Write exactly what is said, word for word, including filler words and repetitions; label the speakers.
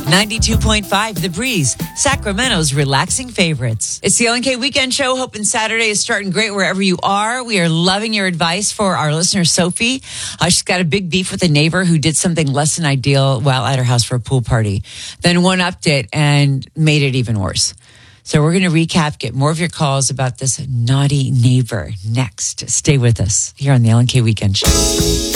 Speaker 1: ninety-two point five The Breeze, Sacramento's relaxing favorites. It's the L N K Weekend Show. Hoping Saturday is starting great wherever you are. We are loving your advice for our listener, Sophie. Uh, she's got a big beef with a neighbor who did something less than ideal while at her house for a pool party. Then one-upped it and made it even worse. So we're going to recap, get more of your calls about this naughty neighbor next. Stay with us here on the L N K Weekend Show.